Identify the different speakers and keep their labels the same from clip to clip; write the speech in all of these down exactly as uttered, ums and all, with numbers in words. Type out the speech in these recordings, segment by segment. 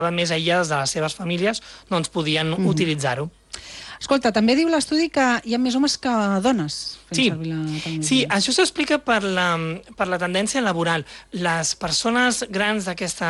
Speaker 1: més aïllades de les seves famílies, doncs podien mm-hmm. utilitzar-ho.
Speaker 2: Escolta, també diu l'estudi que hi ha més homes que dones fent
Speaker 1: sí.
Speaker 2: servir la tecnologia.
Speaker 1: Sí, això s'explica per, la, per la tendència laboral. Les persones grans d'aquest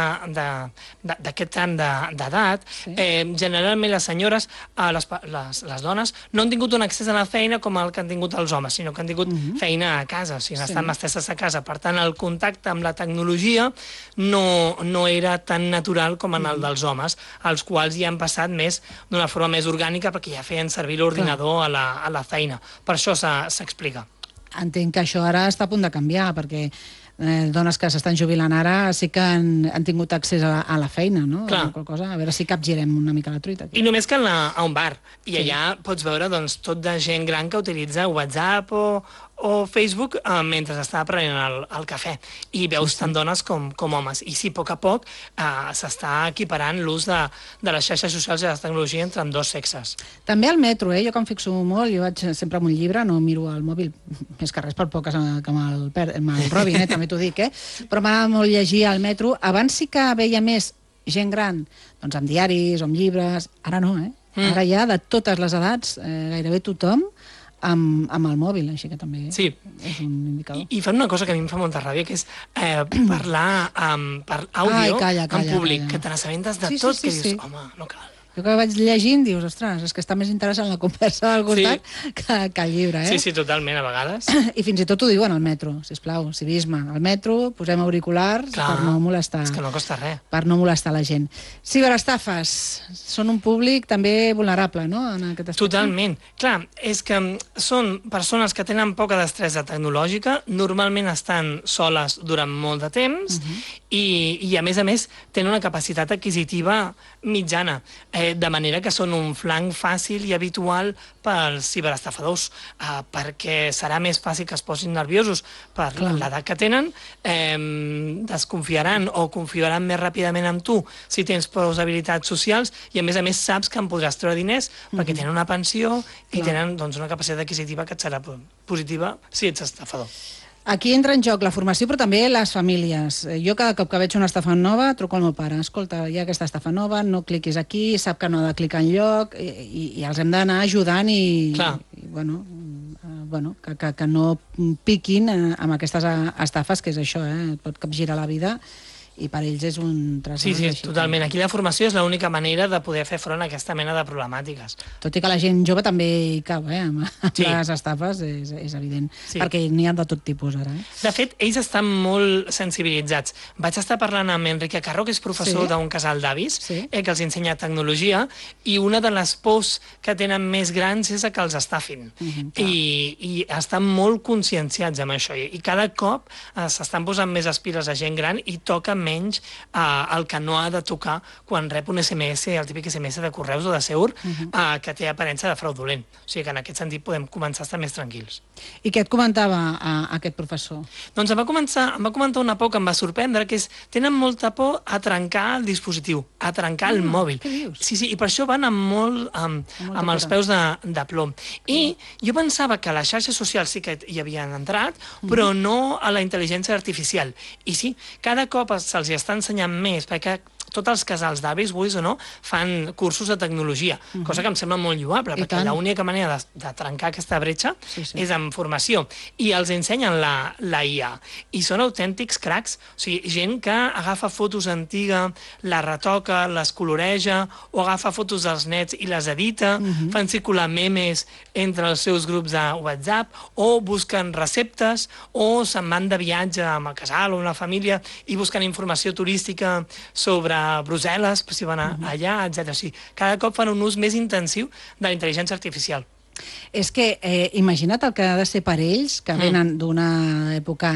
Speaker 1: any d'edat, sí. eh, generalment les senyores, eh, les, les, les dones, no han tingut un accés a la feina com el que han tingut els homes, sinó que han tingut uh-huh. feina a casa, o sigui, han sí. estat mestesses a casa. Per tant, el contacte amb la tecnologia no, no era tan natural com en el dels homes, als quals hi han passat més d'una forma més orgànica perquè ja feien servir l'ordinador a, la, a la feina. Per això s'explica.
Speaker 2: Entenc que això ara està a punt de canviar, perquè eh, dones que s'estan jubilant ara sí que han, han tingut accés a la, a la feina, no?
Speaker 1: Clar.
Speaker 2: A, cosa. A veure si capgirem una mica la truita. Aquí.
Speaker 1: I només que a, a un bar. I sí. allà pots veure doncs, tot de gent gran que utilitza WhatsApp o, o Facebook eh, mentre està prenent el, el cafè. I veus sí, sí. tant dones com, com homes. I sí, a poc a poc eh, s'està equiparant l'ús de, de les xarxes socials i de la tecnologia entre ambdós sexes.
Speaker 2: També al metro, eh? Jo que em fixo molt, jo vaig sempre amb un llibre, no miro el mòbil, més que res per poques que amb el, amb el Robin, eh? també t'ho dic, eh? Però m'agrada molt llegir al metro. Abans sí que veia més gent gran doncs amb diaris o amb llibres, ara no, eh? Mm. Ara ja de totes les edats, eh, gairebé tothom, amb, amb el mòbil, així que també
Speaker 1: sí.
Speaker 2: és un indicador.
Speaker 1: I, I fan una cosa que a mi em fa molta ràbia, que és eh, parlar amb, per àudio
Speaker 2: Ai, calla, calla,
Speaker 1: en públic,
Speaker 2: calla.
Speaker 1: que te n'assabentes de
Speaker 2: sí,
Speaker 1: tot,
Speaker 2: sí, sí,
Speaker 1: que dius,
Speaker 2: sí.
Speaker 1: home, no cal.
Speaker 2: Jo que vaig llegint, dius, ostres, és que està més interessant la conversa al costat sí. que, que el llibre, eh?
Speaker 1: Sí, sí, totalment, a vegades.
Speaker 2: I fins i tot ho diuen al metro, sisplau, civisme. Al metro posem auriculars Clar, per no molestar.
Speaker 1: És que no costa res.
Speaker 2: Per no molestar la gent. Ciberestafes són un públic també vulnerable, no? En aquest aspecte.
Speaker 1: Totalment. Clar, és que són persones que tenen poca destresa tecnològica, normalment estan soles durant molt de temps uh-huh. i, i, a més a més, tenen una capacitat adquisitiva mitjana. Eh, de manera que són un flanc fàcil i habitual pels ciberestafadors, eh, perquè serà més fàcil que es posin nerviosos per l'edat que tenen, eh, desconfiaran o confiaran més ràpidament en tu si tens prou habilitats socials i a més a més saps que en podràs treure diners mm-hmm. perquè tenen una pensió i Clar. tenen doncs, una capacitat adquisitiva que et serà positiva si ets estafador.
Speaker 2: Aquí entra en joc la formació, però també les famílies. Jo cada cop que veig una estafa nova truco al meu pare. Escolta, hi ha aquesta estafa nova, no cliquis aquí, sap que no ha de clicar enlloc, i, i, i els hem d'anar ajudant i, i bueno, eh, bueno, que, que, que no piquin eh, amb aquestes estafes, que és això, eh? Et pot capgirar la vida. I per ells és un tresor.
Speaker 1: Sí, sí, totalment. Aquí la formació és l'única manera de poder fer front a aquesta mena de problemàtiques.
Speaker 2: Tot i que la gent jove també hi cau, eh? Amb sí. les estafes, és, és evident. Sí. Perquè n'hi ha de tot tipus, ara. Eh?
Speaker 1: De fet, ells estan molt sensibilitzats. Vaig estar parlant amb Enrique Carro, que és professor sí? d'un casal d'avis, sí? eh, que els ensenya tecnologia, i una de les pors que tenen més grans és que els estafin. Uh-huh, I, I estan molt conscienciats amb això. I cada cop eh, s'estan posant més les piles a gent gran i toca menys eh, el que no ha de tocar quan rep un esse eme esse, el típic esse eme esse de correus o de Seur, uh-huh. eh, que té aparença de fraudulent. O sigui que en aquest sentit podem començar a estar més tranquils.
Speaker 2: I què et comentava a, a aquest professor?
Speaker 1: Doncs em va, començar, em va comentar una por que em va sorprendre, que és tenen molta por a trencar el dispositiu, a trencar ah, el mòbil.
Speaker 2: Què dius?
Speaker 1: Sí, sí, i per això van amb, molt, amb, amb, amb els peus de, de plom. I jo pensava que les xarxes socials sí que hi havien entrat, però uh-huh. no a la intel·ligència artificial. I sí, cada cop se'ls està ensenyant més, perquè tots els casals d'avis, vulguis o no, fan cursos de tecnologia, uh-huh. cosa que em sembla molt lloable, I perquè tant. l'única manera de, de trencar aquesta bretxa sí, sí. és amb formació. I els ensenyen la, la i a. I són autèntics cracs, o sigui, gent que agafa fotos antigues, la retoca, les coloreja, o agafa fotos dels nets i les edita, uh-huh. fan circular memes entre els seus grups de WhatsApp, o busquen receptes, o se'n van de viatge amb el casal o una família i busquen informació turística sobre Brussel·les, si van uh-huh. allà, etcètera. O sigui, cada cop fan un ús més intensiu de la intel·ligència artificial.
Speaker 2: És que, eh, imagina't el que ha de ser per ells, que venen mm. d'una època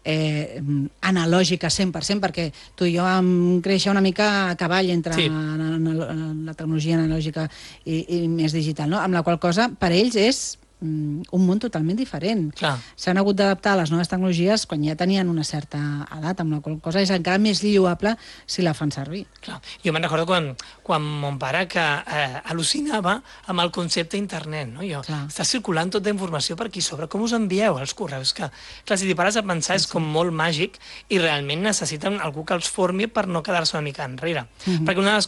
Speaker 2: eh, analògica cent per cent, perquè tu i jo vam créixer una mica a cavall entre sí. la, la tecnologia analògica i, i més digital, no? Amb la qual cosa, per ells és mm, un món totalment diferent.
Speaker 1: Clar.
Speaker 2: S'han hagut d'adaptar a les noves tecnologies quan ja tenien una certa edat, amb la qual cosa és encara més lloable si la fan servir.
Speaker 1: Clar. Jo me'n recordo quan, quan mon pare que eh, al·lucinava amb el concepte internet, no? Jo,
Speaker 2: Clar.
Speaker 1: està circulant tota informació per aquí sobre, com us envieu els correus? Que, clar, si t'hi pares a pensar és com molt màgic i realment necessiten algú que els formi per no quedar-se una mica enrere. Mm -hmm. Perquè una de les